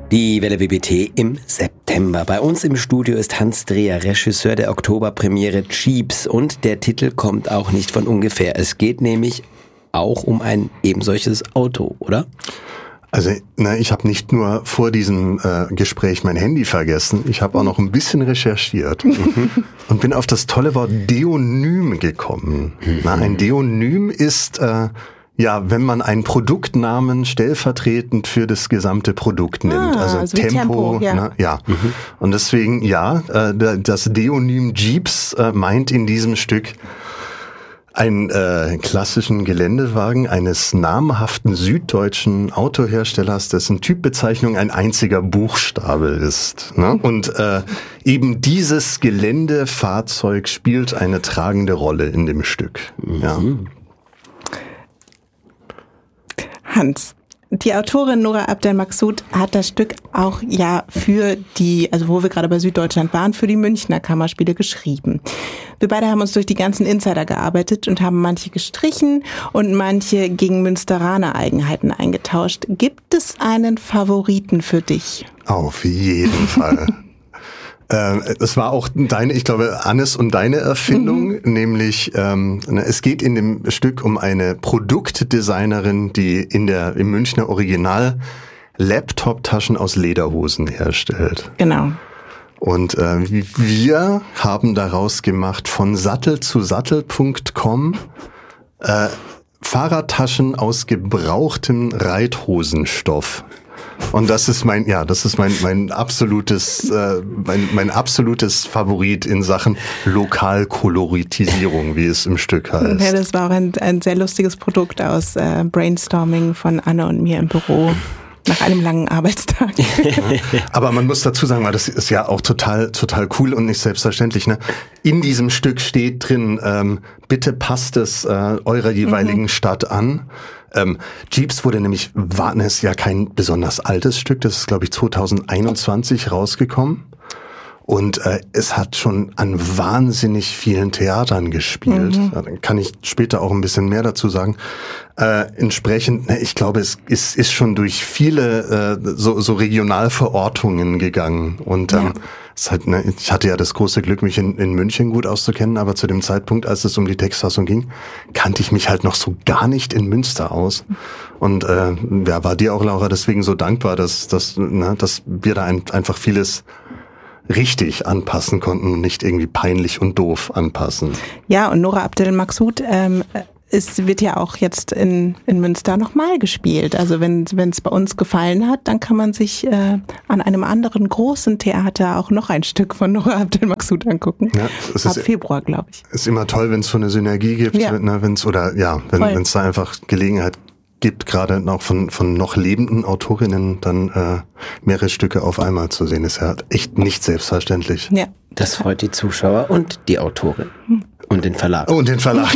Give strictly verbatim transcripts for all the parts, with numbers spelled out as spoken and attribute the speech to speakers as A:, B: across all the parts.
A: Die Welle B B T im September. Bei uns im Studio ist Hans Dreher, Regisseur der Oktoberpremiere Jeeps, und der Titel kommt auch nicht von ungefähr. Es geht nämlich auch um ein eben solches Auto, oder?
B: Also, na, ich habe nicht nur vor diesem äh, Gespräch mein Handy vergessen, ich habe auch noch ein bisschen recherchiert und bin auf das tolle Wort Deonym gekommen. Na, ein Deonym ist äh, ja, wenn man einen Produktnamen stellvertretend für das gesamte Produkt nimmt,
C: ah,
B: also
C: also
B: Tempo,
C: Tempo, ja.
B: Ne, ja. Mhm. Und deswegen, ja, äh, das Deonym Jeeps äh, meint in diesem Stück einen äh, klassischen Geländewagen eines namhaften süddeutschen Autoherstellers, dessen Typbezeichnung ein einziger Buchstabe ist. Ne? Und äh, eben dieses Geländefahrzeug spielt eine tragende Rolle in dem Stück. Mhm. Ja.
C: Hans, die Autorin Nora Abdel-Maksud hat das Stück auch ja für die, also wo wir gerade bei Süddeutschland waren, für die Münchner Kammerspiele geschrieben. Wir beide haben uns durch die ganzen Insider gearbeitet und haben manche gestrichen und manche gegen Münsteraner Eigenheiten eingetauscht. Gibt es einen Favoriten für dich?
B: Auf jeden Fall. Es war auch deine, ich glaube, Annes und deine Erfindung, mhm. nämlich ähm, es geht in dem Stück um eine Produktdesignerin, die in der im Münchner Original Laptop-Taschen aus Lederhosen herstellt.
C: Genau.
B: Und äh, wir haben daraus gemacht von sattel zu sattel punkt com äh, Fahrradtaschen aus gebrauchtem Reithosenstoff. Und das ist mein, ja, das ist mein mein absolutes, äh, mein mein absolutes Favorit in Sachen Lokalkolorisierung, wie es im Stück heißt.
C: Ja, das war auch ein, ein sehr lustiges Produkt aus äh, Brainstorming von Anne und mir im Büro. Nach einem langen Arbeitstag.
B: Aber man muss dazu sagen, weil das ist ja auch total total cool und nicht selbstverständlich. Ne? In diesem Stück steht drin, ähm, bitte passt es äh, eurer jeweiligen mhm. Stadt an. Ähm, Jeeps wurde nämlich, war es ja kein besonders altes Stück, das ist glaube ich zwanzig einundzwanzig rausgekommen. Und äh, es hat schon an wahnsinnig vielen Theatern gespielt. Mhm. Da kann ich später auch ein bisschen mehr dazu sagen. Äh, entsprechend, ne, ich glaube, es ist, ist schon durch viele äh, so, so Regionalverortungen gegangen. Und ähm, ja. es hat, ne, ich hatte ja das große Glück, mich in, in München gut auszukennen, aber zu dem Zeitpunkt, als es um die Textfassung ging, kannte ich mich halt noch so gar nicht in Münster aus. Und äh, ja, war dir auch, Laura, deswegen so dankbar, dass, dass, ne, dass wir da ein, einfach vieles richtig anpassen konnten und nicht irgendwie peinlich und doof anpassen.
C: Ja, und Nora Abdel-Maksud ähm, es wird ja auch jetzt in, in Münster nochmal gespielt. Also wenn es bei uns gefallen hat, dann kann man sich äh, an einem anderen großen Theater auch noch ein Stück von Nora Abdel-Maksud angucken. Ja, es Ab ist, Februar, glaube ich.
B: Ist immer toll, wenn es so eine Synergie gibt, ja. ne, wenn's, oder ja, wenn es da einfach Gelegenheit gibt, gerade auch von von noch lebenden Autorinnen dann äh, mehrere Stücke auf einmal zu sehen, ist ja echt nicht selbstverständlich.
C: Ja,
A: das freut die Zuschauer und die Autorin hm. und den Verlag.
B: Oh, und den Verlag.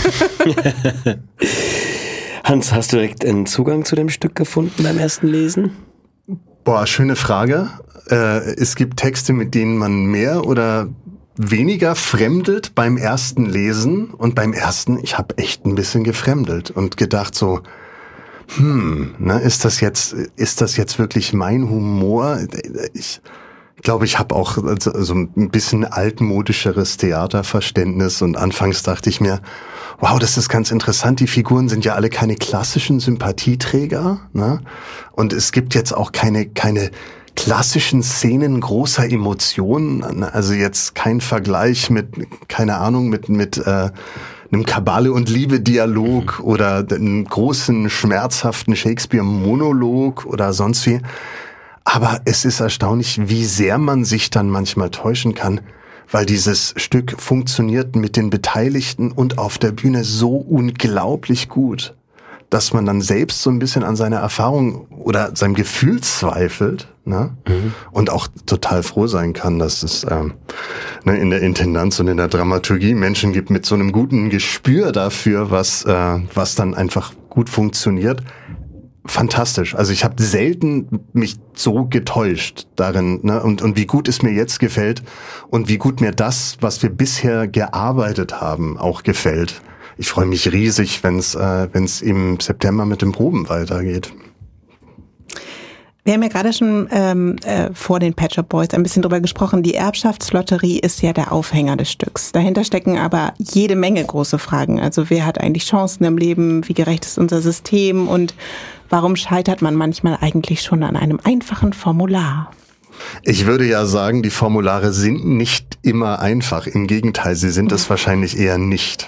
A: Hans, hast du direkt einen Zugang zu dem Stück gefunden beim ersten Lesen?
B: Boah, schöne Frage. Äh, es gibt Texte, mit denen man mehr oder weniger fremdelt beim ersten Lesen, und beim ersten, ich habe echt ein bisschen gefremdelt und gedacht so, hm, ne, ist das jetzt, ist das jetzt wirklich mein Humor? Ich glaube, ich habe auch so ein bisschen altmodischeres Theaterverständnis, und anfangs dachte ich mir, wow, das ist ganz interessant, die Figuren sind ja alle keine klassischen Sympathieträger, ne? Und es gibt jetzt auch keine, keine klassischen Szenen großer Emotionen, also jetzt kein Vergleich mit, keine Ahnung, mit, mit, äh, einem Kabale- und Liebe-Dialog mhm. oder einem großen, schmerzhaften Shakespeare-Monolog oder sonst wie. Aber es ist erstaunlich, wie sehr man sich dann manchmal täuschen kann, weil dieses Stück funktioniert mit den Beteiligten und auf der Bühne so unglaublich gut, dass man dann selbst so ein bisschen an seiner Erfahrung oder seinem Gefühl zweifelt, ne? Mhm. Und auch total froh sein kann, dass es ähm, ne, in der Intendanz und in der Dramaturgie Menschen gibt mit so einem guten Gespür dafür, was äh, was dann einfach gut funktioniert. Fantastisch. Also ich habe selten mich so getäuscht darin, ne? Und und wie gut es mir jetzt gefällt und wie gut mir das, was wir bisher gearbeitet haben, auch gefällt. Ich freue mich riesig, wenn es äh, wenn es im September mit den Proben weitergeht.
C: Wir haben ja gerade schon ähm, äh, vor den Pet Shop Boys ein bisschen drüber gesprochen. Die Erbschaftslotterie ist ja der Aufhänger des Stücks. Dahinter stecken aber jede Menge große Fragen. Also wer hat eigentlich Chancen im Leben? Wie gerecht ist unser System? Und warum scheitert man manchmal eigentlich schon an einem einfachen Formular?
B: Ich würde ja sagen, die Formulare sind nicht immer einfach. Im Gegenteil, sie sind es wahrscheinlich eher nicht.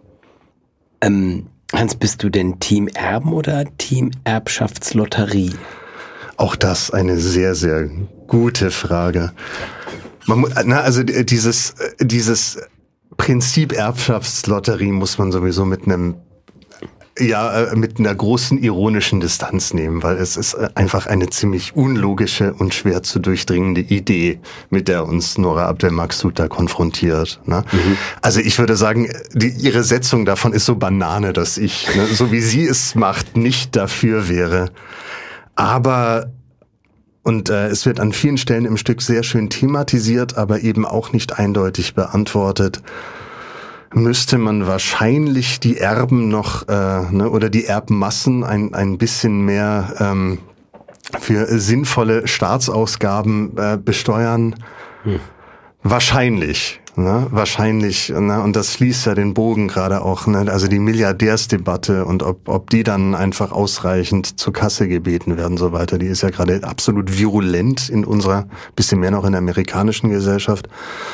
A: Ähm, Hans, bist du denn Team Erben oder Team Erbschaftslotterie?
B: Auch das eine sehr, sehr gute Frage. Man muss, na, also dieses, dieses Prinzip Erbschaftslotterie muss man sowieso mit einem, ja, mit einer großen ironischen Distanz nehmen, weil es ist einfach eine ziemlich unlogische und schwer zu durchdringende Idee, mit der uns Nora Abdelmaksud da konfrontiert. Ne? Mhm. Also ich würde sagen, die, ihre Setzung davon ist so Banane, dass ich, ne, so wie sie es macht, nicht dafür wäre. Aber, und äh, es wird an vielen Stellen im Stück sehr schön thematisiert, aber eben auch nicht eindeutig beantwortet, müsste man wahrscheinlich die Erben noch, äh, ne, oder die Erbmassen ein, ein bisschen mehr ähm, für sinnvolle Staatsausgaben äh, besteuern. Hm. Wahrscheinlich. Ne, wahrscheinlich, ne, und das schließt ja den Bogen gerade auch, ne, also die Milliardärsdebatte und ob, ob die dann einfach ausreichend zur Kasse gebeten werden, so weiter, die ist ja gerade absolut virulent in unserer, bisschen mehr noch in der amerikanischen Gesellschaft.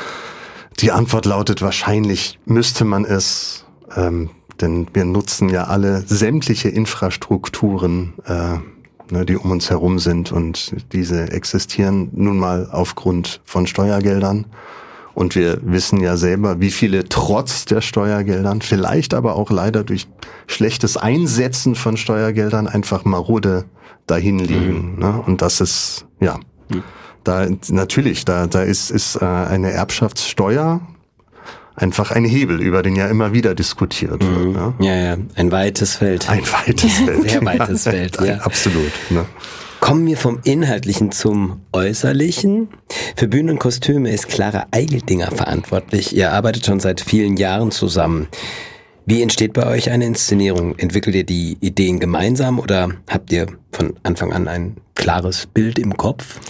B: Die Antwort lautet, wahrscheinlich müsste man es, ähm, denn wir nutzen ja alle sämtliche Infrastrukturen, äh, ne, die um uns herum sind, und diese existieren nun mal aufgrund von Steuergeldern. Und wir wissen ja selber, wie viele trotz der Steuergeldern, vielleicht aber auch leider durch schlechtes Einsetzen von Steuergeldern einfach marode dahin liegen. Mhm. Ne? Und das ist, ja, mhm. da natürlich, da da ist ist äh, eine Erbschaftssteuer einfach ein Hebel, über den ja immer wieder diskutiert wird.
A: Mhm.
B: Ne?
A: Ja, ja, ein weites Feld.
B: Ein weites Feld.
A: Sehr weites ja, Feld, ja.
B: Absolut. Ne?
A: Kommen wir vom Inhaltlichen zum Äußerlichen. Für Bühnen und Kostüme ist Clara Eigeldinger verantwortlich. Ihr arbeitet schon seit vielen Jahren zusammen. Wie entsteht bei euch eine Inszenierung? Entwickelt ihr die Ideen gemeinsam oder habt ihr von Anfang an ein klares Bild im Kopf?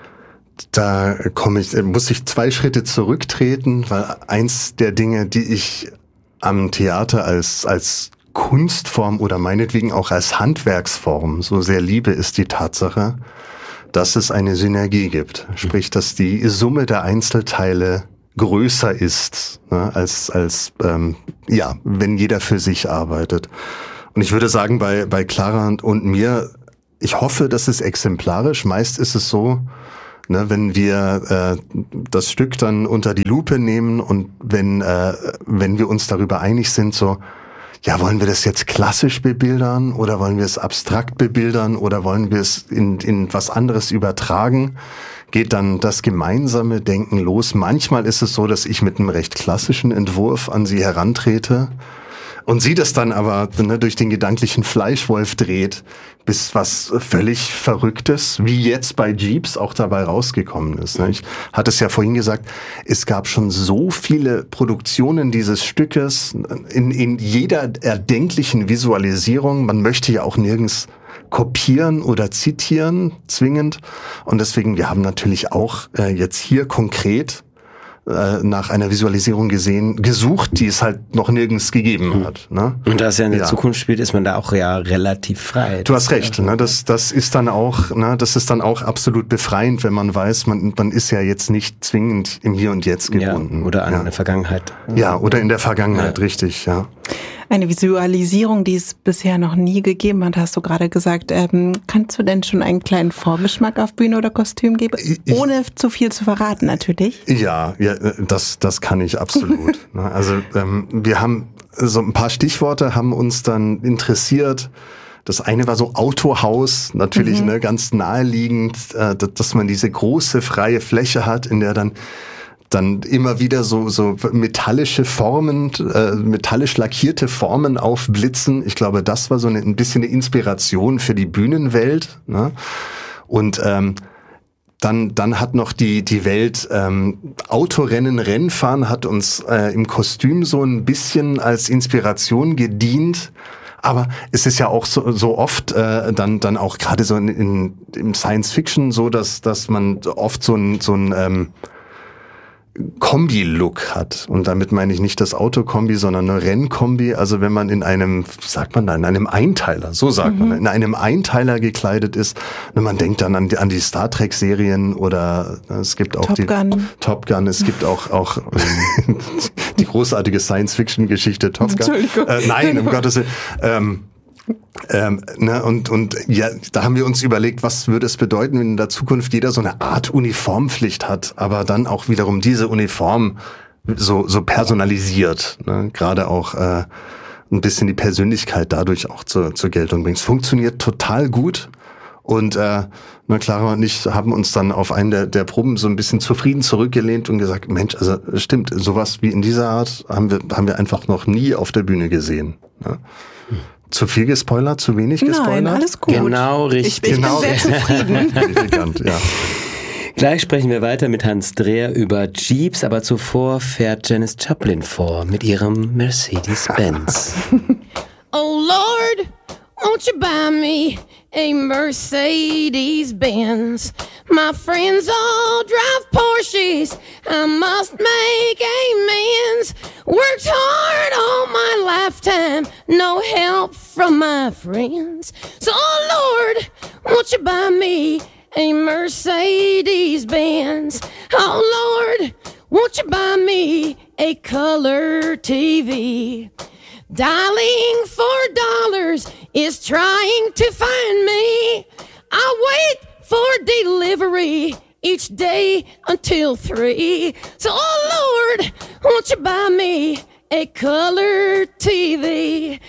B: Da komme ich, muss ich zwei Schritte zurücktreten, weil eins der Dinge, die ich am Theater als als Kunstform oder meinetwegen auch als Handwerksform so sehr liebe, ist die Tatsache, dass es eine Synergie gibt. Sprich, dass die Summe der Einzelteile größer ist, ne, als als ähm, ja, wenn jeder für sich arbeitet. Und ich würde sagen, bei bei Clara und, und mir, ich hoffe, das ist exemplarisch. Meist ist es so, ne, wenn wir äh, das Stück dann unter die Lupe nehmen und wenn äh, wenn wir uns darüber einig sind, so, ja, wollen wir das jetzt klassisch bebildern oder wollen wir es abstrakt bebildern oder wollen wir es in, in was anderes übertragen, geht dann das gemeinsame Denken los. Manchmal ist es so, dass ich mit einem recht klassischen Entwurf an sie herantrete und sie das dann aber, ne, durch den gedanklichen Fleischwolf dreht, bis was völlig Verrücktes, wie jetzt bei Jeeps, auch dabei rausgekommen ist. Ich hatte es ja vorhin gesagt, es gab schon so viele Produktionen dieses Stückes in, in jeder erdenklichen Visualisierung. Man möchte ja auch nirgends kopieren oder zitieren, zwingend. Und deswegen, wir haben natürlich auch äh, jetzt hier konkret nach einer Visualisierung gesehen, gesucht, die es halt noch nirgends gegeben hat. Ne?
A: Und da es ja in der
B: ja.
A: Zukunft spielt, ist man da auch ja relativ frei.
B: Du hast recht, ne? das, das ist dann auch, ne? das ist dann auch absolut befreiend, wenn man weiß, man, man ist ja jetzt nicht zwingend im Hier und Jetzt gebunden.
A: Ja, oder an
B: ja.
A: der Vergangenheit.
B: Ja, oder in der Vergangenheit, ja. richtig, ja.
C: Eine Visualisierung, die es bisher noch nie gegeben hat, hast du gerade gesagt. Ähm, kannst du denn schon einen kleinen Vorgeschmack auf Bühne oder Kostüm geben? Ich, Ohne zu viel zu verraten, natürlich.
B: Ja, ja, das, das kann ich absolut. Also ähm, wir haben so ein paar Stichworte haben uns dann interessiert. Das eine war so Autohaus, natürlich mhm. ne, ganz naheliegend, äh, dass man diese große freie Fläche hat, in der dann dann immer wieder so so metallische Formen, äh, metallisch lackierte Formen aufblitzen. Ich glaube, das war so eine, ein bisschen eine Inspiration für die Bühnenwelt. Ne? Und ähm, dann dann hat noch die die Welt ähm, Autorennen, Rennfahren hat uns äh, im Kostüm so ein bisschen als Inspiration gedient. Aber es ist ja auch so, so oft äh, dann dann auch gerade so in, in im Science Fiction so, dass dass man oft so ein so ein ähm, Kombi-Look hat. Und damit meine ich nicht das Autokombi, sondern eine Rennkombi. Also wenn man in einem, wie sagt man da, in einem Einteiler, so sagt mhm. man, in einem Einteiler gekleidet ist. Und man denkt dann an die, an die Star Trek-Serien oder es gibt auch
C: Top
B: die
C: Gun.
B: Top Gun. Es gibt auch auch die großartige Science-Fiction-Geschichte Top Gun.
C: Entschuldigung.
B: Äh, nein, um Gottes Willen. Ähm, Ähm, ne, und, und ja, da haben wir uns überlegt, was würde es bedeuten, wenn in der Zukunft jeder so eine Art Uniformpflicht hat, aber dann auch wiederum diese Uniform so, so personalisiert, ne? Gerade auch äh, ein bisschen die Persönlichkeit dadurch auch zur, zur Geltung bringt. Es funktioniert total gut und äh, na, Clara und ich haben uns dann auf einen der, der Proben so ein bisschen zufrieden zurückgelehnt und gesagt, Mensch, also stimmt, sowas wie in dieser Art haben wir, haben wir einfach noch nie auf der Bühne gesehen. Ne? Hm. Zu viel gespoilert, zu wenig gespoilert?
C: Nein, alles gut.
A: Genau richtig.
C: Ich, ich
B: genau
C: bin sehr zufrieden.
B: Elegant, ja.
A: Gleich sprechen wir weiter mit Hans Dreher über Jeeps, aber zuvor fährt Janis Joplin vor mit ihrem Mercedes-Benz.
D: Oh Lord, won't you buy me a Mercedes-Benz? My friends all drive Porsches, I must make amends. Worked hard all my lifetime, no help from my friends. So oh Lord, won't you buy me a Mercedes-Benz? Oh Lord, won't you buy me a color T V? Dialing for dollars is trying to find me. I wait for delivery each day until three. So, oh Lord, won't you buy me a color T V?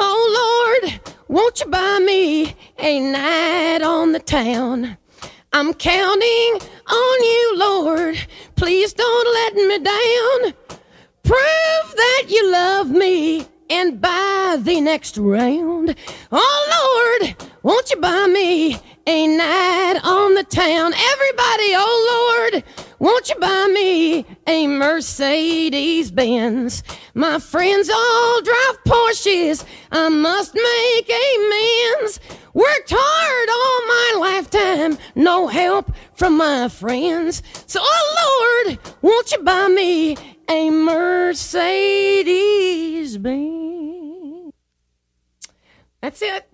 D: Oh Lord, won't you buy me a night on the town? I'm counting on you, Lord. Please don't let me down. Prove that you love me and buy the next round. Oh Lord, won't you buy me a night on the town? Everybody, oh Lord, won't you buy me a Mercedes-Benz? My friends all drive Porsches, I must make amends. Worked hard all my lifetime, no help from my friends. So, oh Lord, won't you buy me a Mercedes-Benz? That's it.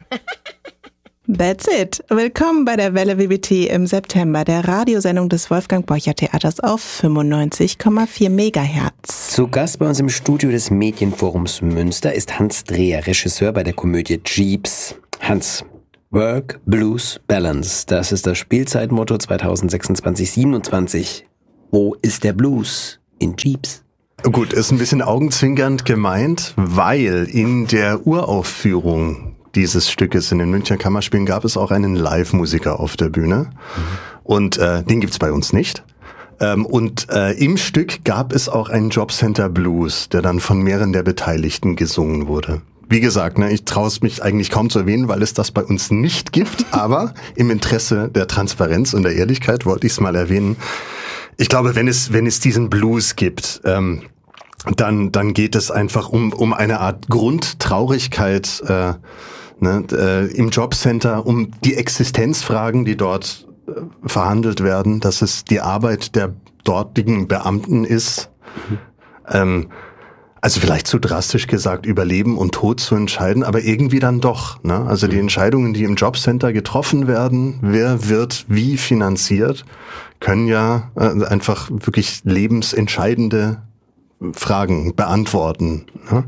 C: That's it. Willkommen bei der Welle W B T im September, der Radiosendung des Wolfgang Borcher Theaters auf fünfundneunzig Komma vier Megahertz.
A: Zu Gast bei uns im Studio des Medienforums Münster ist Hans Dreher, Regisseur bei der Komödie Jeeps. Hans, Work, Blues, Balance, das ist das Spielzeitmotto zweitausendsechsundzwanzig siebenundzwanzig. Wo ist der Blues? In Jeeps.
B: Gut, ist ein bisschen augenzwinkernd gemeint, weil in der Uraufführung dieses Stückes in den Münchner Kammerspielen gab es auch einen Live-Musiker auf der Bühne. Mhm. Und äh, den gibt's bei uns nicht. Ähm, und äh, im Stück gab es auch einen Jobcenter Blues, der dann von mehreren der Beteiligten gesungen wurde. Wie gesagt, ne, ich traue es mich eigentlich kaum zu erwähnen, weil es das bei uns nicht gibt. Aber im Interesse der Transparenz und der Ehrlichkeit wollte ich es mal erwähnen. Ich glaube, wenn es wenn es diesen Blues gibt, ähm, dann dann geht es einfach um um eine Art Grundtraurigkeit äh, ne, äh, im Jobcenter, um die Existenzfragen, die dort äh, verhandelt werden, dass es die Arbeit der dortigen Beamten ist. Mhm. Ähm, Also vielleicht zu drastisch gesagt, über Leben und Tod zu entscheiden, aber irgendwie dann doch. Ne? Also die Entscheidungen, die im Jobcenter getroffen werden, wer wird wie finanziert, können ja äh, einfach wirklich lebensentscheidende Fragen beantworten. Ne?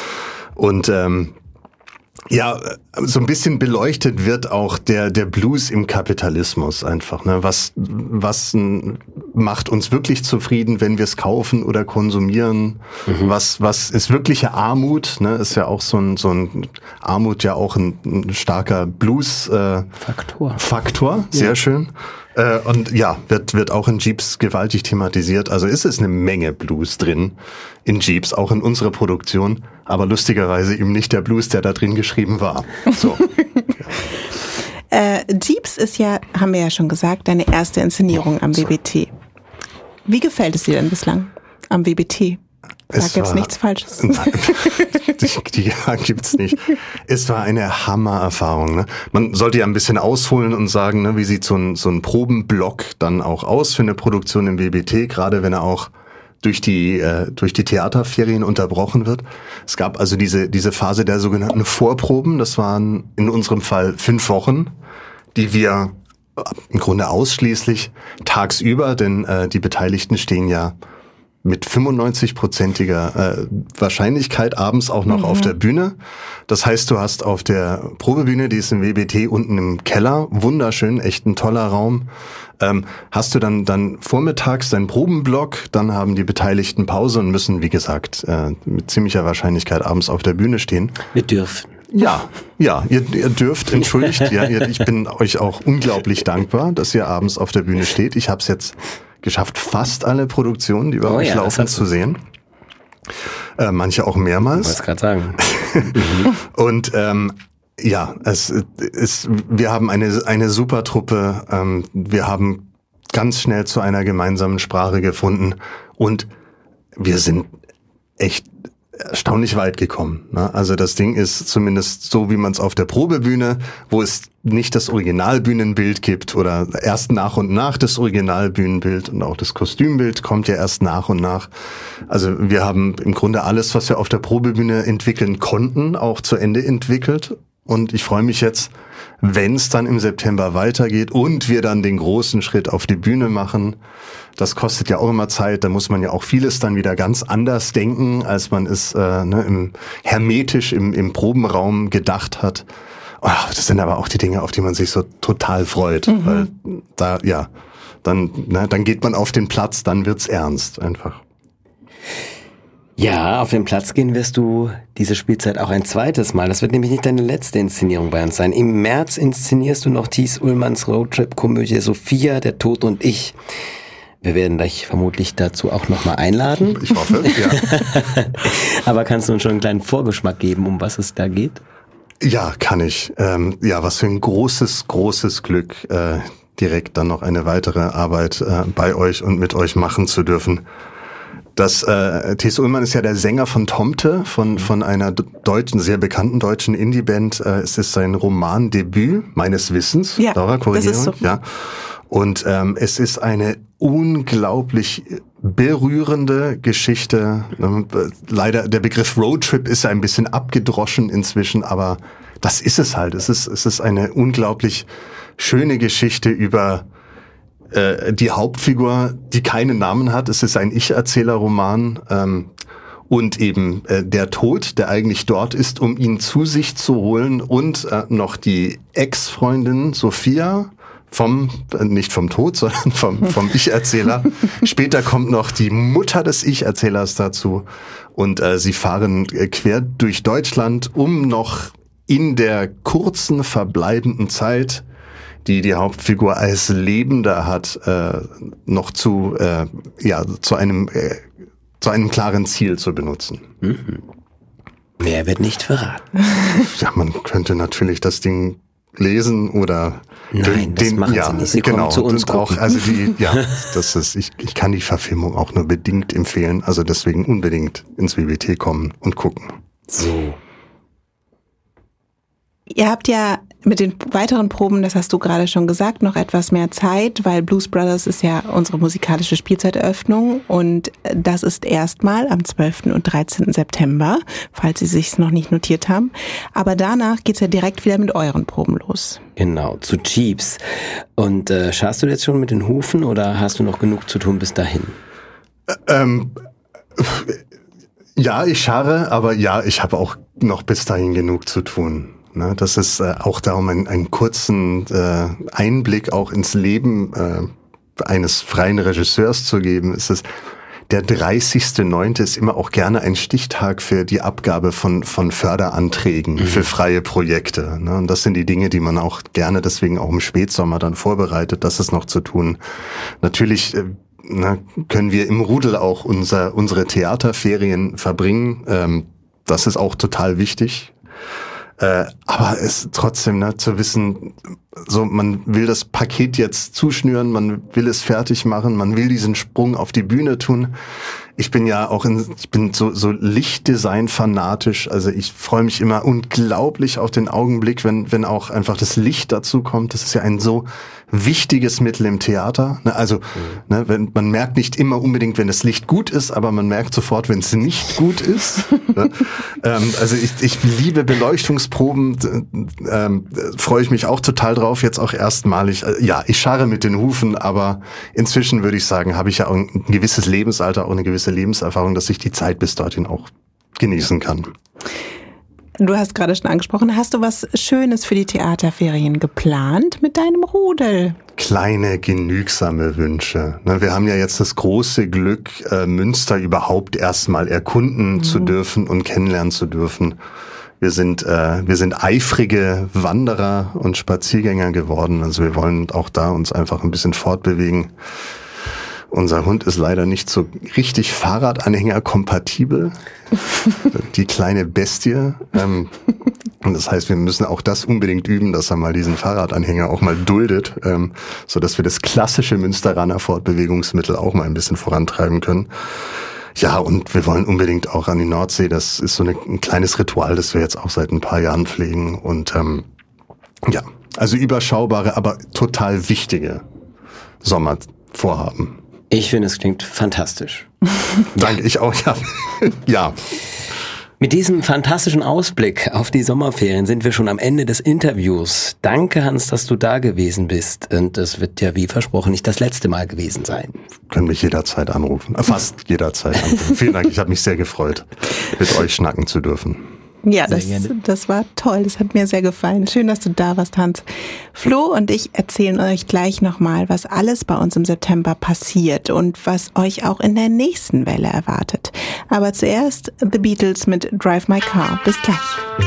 B: Und ähm, ja, so ein bisschen beleuchtet wird auch der der Blues im Kapitalismus einfach. Ne? Was was macht uns wirklich zufrieden, wenn wir es kaufen oder konsumieren? Mhm. Was was ist wirkliche Armut? Ne? Ist ja auch so ein so ein Armut ja auch ein, ein starker Blues äh,
A: Faktor.
B: Faktor, sehr ja. schön. Äh, und ja, wird wird auch in Jeeps gewaltig thematisiert. Also ist es eine Menge Blues drin in Jeeps, auch in unserer Produktion. Aber lustigerweise eben nicht der Blues, der da drin geschrieben war. So.
C: äh, Jeeps ist ja, haben wir ja schon gesagt, deine erste Inszenierung am W B T. Wie gefällt es dir denn bislang am W B T? Sag jetzt war, nichts Falsches.
B: Nein, die, die gibt's nicht. Es war eine Hammererfahrung. Ne? Man sollte ja ein bisschen ausholen und sagen, ne, wie sieht so ein, so ein Probenblock dann auch aus für eine Produktion im W B T, gerade wenn er auch durch die äh, durch die Theaterferien unterbrochen wird. Es gab also diese diese Phase der sogenannten Vorproben. Das waren in unserem Fall fünf Wochen, die wir im Grunde ausschließlich tagsüber, denn äh, die Beteiligten stehen ja mit fünfundneunzig-prozentiger äh, Wahrscheinlichkeit abends auch noch mhm. auf der Bühne. Das heißt, du hast auf der Probebühne, die ist im W B T unten im Keller, wunderschön, echt ein toller Raum, ähm, hast du dann dann vormittags deinen Probenblock, dann haben die Beteiligten Pause und müssen, wie gesagt, äh, mit ziemlicher Wahrscheinlichkeit abends auf der Bühne stehen.
A: Wir dürfen.
B: Ja, ja, ihr, ihr dürft, entschuldigt, ja, ihr, ich bin euch auch unglaublich dankbar, dass ihr abends auf der Bühne steht. Ich habe es jetzt geschafft, fast alle Produktionen, die bei
A: oh
B: euch
A: ja,
B: laufen, zu sehen. Äh, manche auch mehrmals.
A: Ich wollte es gerade sagen.
B: Und ähm, ja, es ist, wir haben eine eine super Truppe. Ähm, wir haben ganz schnell zu einer gemeinsamen Sprache gefunden und wir sind echt erstaunlich weit gekommen. Ne? Also das Ding ist zumindest so, wie man es auf der Probebühne, wo es nicht das Originalbühnenbild gibt oder erst nach und nach das Originalbühnenbild und auch das Kostümbild kommt ja erst nach und nach. Also wir haben im Grunde alles, was wir auf der Probebühne entwickeln konnten, auch zu Ende entwickelt. Und ich freue mich jetzt, wenn es dann im September weitergeht und wir dann den großen Schritt auf die Bühne machen. Das kostet ja auch immer Zeit, da muss man ja auch vieles dann wieder ganz anders denken, als man es äh, ne, im, hermetisch im, im Probenraum gedacht hat. Oh, das sind aber auch die Dinge, auf die man sich so total freut. Mhm. Weil da, ja, dann, ne, dann geht man auf den Platz, dann wird's ernst einfach.
A: Ja, auf den Platz gehen wirst du diese Spielzeit auch ein zweites Mal. Das wird nämlich nicht deine letzte Inszenierung bei uns sein. Im März inszenierst du noch Thies Ullmanns Roadtrip-Komödie Sophia, der Tod und ich. Wir werden dich vermutlich dazu auch nochmal einladen.
B: Ich hoffe, ja.
A: Aber kannst du uns schon einen kleinen Vorgeschmack geben, um was es da geht?
B: Ja, kann ich. Ähm, ja, was für ein großes, großes Glück, äh, direkt dann noch eine weitere Arbeit äh, bei euch und mit euch machen zu dürfen. Das äh, Thies Ullmann ist ja der Sänger von Tomte, von von einer deutschen, sehr bekannten deutschen Indie-Band. Äh, es ist sein Romandebüt, meines Wissens.
C: Ja,
B: Laura,
C: das ist so.
B: Ja. Und ähm, es ist eine unglaublich berührende Geschichte. Leider, der Begriff Roadtrip ist ja ein bisschen abgedroschen inzwischen, aber das ist es halt. Es ist, es ist eine unglaublich schöne Geschichte über äh, die Hauptfigur, die keinen Namen hat. Es ist ein Ich-Erzähler-Roman. Ähm, und eben äh, der Tod, der eigentlich dort ist, um ihn zu sich zu holen. Und äh, noch die Ex-Freundin Sophia, vom, nicht vom Tod, sondern vom, vom Ich-Erzähler. Später kommt noch die Mutter des Ich-Erzählers dazu und äh, sie fahren quer durch Deutschland, um noch in der kurzen verbleibenden Zeit, die die Hauptfigur als Lebender hat, äh, noch zu, äh, ja, zu einem, äh, zu einem klaren Ziel zu benutzen.
A: Mhm. Mehr wird nicht verraten.
B: Ja, man könnte natürlich das Ding lesen oder
A: Nein,
B: den,
A: das machen
B: ja,
A: sie nicht. Sie
B: genau,
A: kommen zu uns
B: auch, also die, ja, das ist, ich, ich kann die Verfilmung auch nur bedingt empfehlen, also deswegen unbedingt ins W B T kommen und gucken.
A: So.
C: Ihr habt ja mit den weiteren Proben, das hast du gerade schon gesagt, noch etwas mehr Zeit, weil Blues Brothers ist ja unsere musikalische Spielzeiteröffnung und das ist erstmal am zwölften und dreizehnten September, falls Sie sich's noch nicht notiert haben. Aber danach geht's ja direkt wieder mit euren Proben los.
A: Genau, zu Jeeps. Und äh, scharst du jetzt schon mit den Hufen oder hast du noch genug zu tun bis dahin?
B: Ähm, ja, ich scharre, aber ja, ich habe auch noch bis dahin genug zu tun. Ne, das ist äh, auch darum einen, einen kurzen äh, Einblick auch ins Leben äh, eines freien Regisseurs zu geben. Es ist der dreißigste neunte ist immer auch gerne ein Stichtag für die Abgabe von von Förderanträgen mhm. für freie Projekte. Ne, und das sind die Dinge, die man auch gerne deswegen auch im Spätsommer dann vorbereitet. Das ist noch zu tun. Natürlich äh, na, können wir im Rudel auch unser unsere Theaterferien verbringen. Ähm, das ist auch total wichtig. Äh, aber es trotzdem, ne, zu wissen, so, man will das Paket jetzt zuschnüren, man will es fertig machen, man will diesen Sprung auf die Bühne tun. Ich bin ja auch in, ich bin so, so Lichtdesign-fanatisch, also ich freue mich immer unglaublich auf den Augenblick, wenn, wenn auch einfach das Licht dazu kommt. Das ist ja ein so wichtiges Mittel im Theater. Also, mhm. ne, wenn, man merkt nicht immer unbedingt, wenn das Licht gut ist, aber man merkt sofort, wenn es nicht gut ist. ne? ähm, also ich, ich liebe Beleuchtungsproben, ähm, freue ich mich auch total drauf, jetzt auch erstmalig. Ja, ich scharre mit den Hufen, aber inzwischen würde ich sagen, habe ich ja auch ein gewisses Lebensalter, auch eine gewisse Lebenserfahrung, dass ich die Zeit bis dorthin auch genießen kann.
C: Du hast gerade schon angesprochen, hast du was Schönes für die Theaterferien geplant mit deinem Rudel?
B: Kleine, genügsame Wünsche. Wir haben ja jetzt das große Glück, Münster überhaupt erstmal erkunden mhm. zu dürfen und kennenlernen zu dürfen. Wir sind, äh, wir sind eifrige Wanderer und Spaziergänger geworden. Also wir wollen auch da uns einfach ein bisschen fortbewegen. Unser Hund ist leider nicht so richtig Fahrradanhänger-kompatibel. Die kleine Bestie. Ähm, und das heißt, wir müssen auch das unbedingt üben, dass er mal diesen Fahrradanhänger auch mal duldet, ähm, so dass wir das klassische Münsteraner Fortbewegungsmittel auch mal ein bisschen vorantreiben können. Ja, und wir wollen unbedingt auch an die Nordsee. Das ist so eine, ein kleines Ritual, das wir jetzt auch seit ein paar Jahren pflegen. Und ähm, ja, also überschaubare, aber total wichtige Sommervorhaben.
A: Ich finde, es klingt fantastisch.
B: Danke, ich auch, ja. ja.
A: Mit diesem fantastischen Ausblick auf die Sommerferien sind wir schon am Ende des Interviews. Danke, Hans, dass du da gewesen bist. Und es wird ja, wie versprochen, nicht das letzte Mal gewesen sein.
B: Können mich jederzeit anrufen. Fast jederzeit anrufen. Vielen Dank, ich habe mich sehr gefreut, mit euch schnacken zu dürfen.
C: Ja, das, das war toll. Das hat mir sehr gefallen. Schön, dass du da warst, Hans. Flo und ich erzählen euch gleich nochmal, was alles bei uns im September passiert und was euch auch in der nächsten Welle erwartet. Aber zuerst The Beatles mit Drive My Car. Bis gleich.